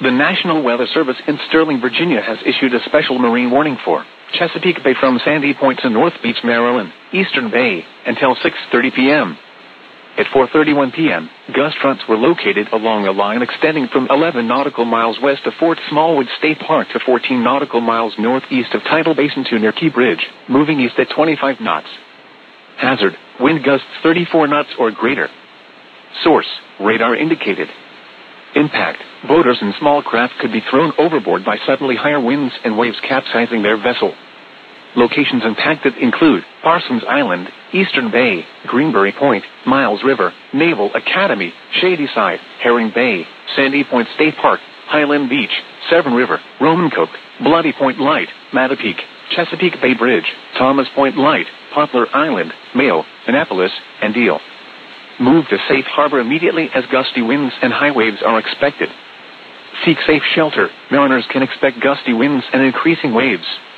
The National Weather Service in Sterling, Virginia has issued a special marine warning for Chesapeake Bay from Sandy Point to North Beach, Maryland, Eastern Bay, until 6:30 p.m. At 4:31 p.m., gust fronts were located along a line extending from 11 nautical miles west of Fort Smallwood State Park to 14 nautical miles northeast of Tidal Basin to near Key Bridge, moving east at 25 knots. Hazard, wind gusts 34 knots or greater. Source, radar indicated. Impact, boaters and small craft could be thrown overboard by suddenly higher winds and waves capsizing their vessel. Locations impacted include Parsons Island, Eastern Bay, Greenberry Point, Miles River, Naval Academy, Shadyside, Herring Bay, Sandy Point State Park, Highland Beach, Severn River, Romancoke, Bloody Point Light, Mattapique, Chesapeake Bay Bridge, Thomas Point Light, Poplar Island, Mayo, Annapolis, and Deal. Move to safe harbor immediately as gusty winds and high waves are expected. Seek safe shelter. Mariners can expect gusty winds and increasing waves.